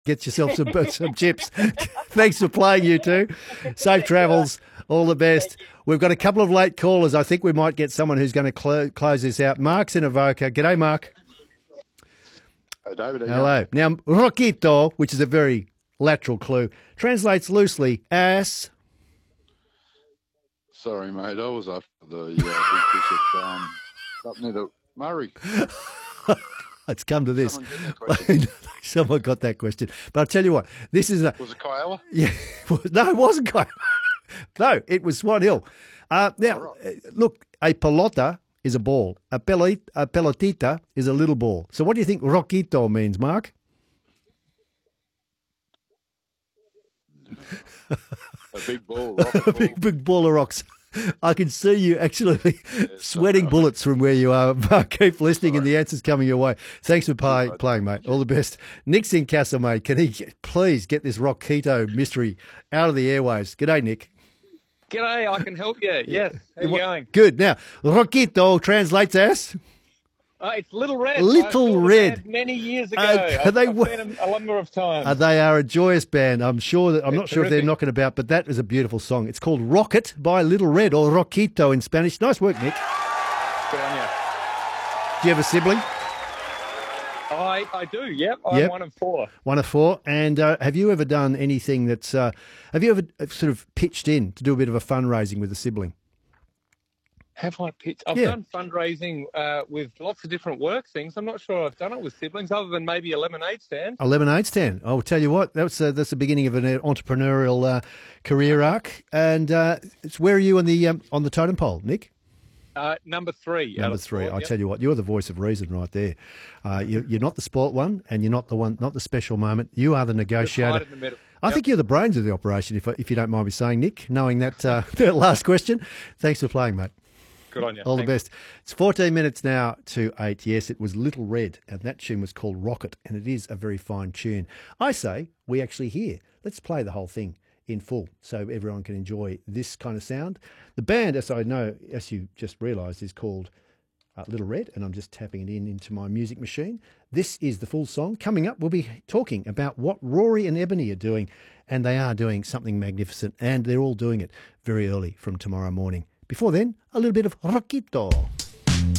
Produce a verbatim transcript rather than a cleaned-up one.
Get yourself some some chips. Thanks for playing, you two. Safe travels. All the best. We've got a couple of late callers. I think we might get someone who's going to clo- close this out. Mark's in Avoca. G'day, Mark. Hey, David. Hello. Now, roquito, which is a very lateral clue, translates loosely as... Sorry, mate. I was after the uh, big fish at, um, up near the Murray. It's come to this. Someone get that question. Someone got that question. But I'll tell you what, this is a... Was it Kiowa? Yeah. No, it wasn't quite. No, it was Swan Hill. Uh, now, All uh, look, a pelota is a ball. A, pelot, a pelotita is a little ball. So what do you think roquito means, Mark? A big ball. Rocket A ball. big, big ball of rocks. I can see you actually sweating bullets from where you are. Mark, keep listening and the answer's coming your way. Thanks for play, playing, mate. All the best. Nick's in Castle, mate. Can he get, please get this roquito mystery out of the airwaves? G'day, Nick. G'day, I can help you. Yes. How you going? Good. Now, roquito translates as... Uh, it's Little Red. Little I saw the Red. band many years ago. Uh, I've, they I've were- seen them a number of times. Uh, they are a joyous band. I'm sure that I'm They're not sure if they're terrific. knocking about, but that is a beautiful song. It's called Rocket by Little Red, or Roquito in Spanish. Nice work, Nick. Good on you. Do you have a sibling? I, I do, yep. I'm Yep. one of four. One of four. And uh, have you ever done anything that's, uh, have you ever uh, sort of pitched in to do a bit of a fundraising with a sibling? Have I pitched? I've Yeah. done fundraising uh, with lots of different work things. I'm not sure I've done it with siblings other than maybe a lemonade stand. A lemonade stand. I'll tell you what, that's uh, that's the beginning of an entrepreneurial uh, career arc. And uh, it's where are you on the um, on the totem pole, Nick? Uh, number three. out Number of three. four, I yep. tell you what, you're the voice of reason right there. Uh, you, you're not the sport one, and you're not the one, not the special moment. You are the Just negotiator. right in the middle. I Yep. think you're the brains of the operation, if if you don't mind me saying, Nick. Knowing that uh, that last question, thanks for playing, mate. Good on you. All Thanks. the best. It's fourteen minutes now to eight. Yes, it was Little Red, and that tune was called Rocket, and it is a very fine tune. I say we actually hear. Let's play the whole thing in full so everyone can enjoy this kind of sound. The band, as I know, as you just realised, is called uh, Little Red, and I'm just tapping it in into my music machine. This is the full song. Coming up, we'll be talking about what Rory and Ebony are doing, and they are doing something magnificent, and they're all doing it very early from tomorrow morning. Before then, a little bit of Roquito.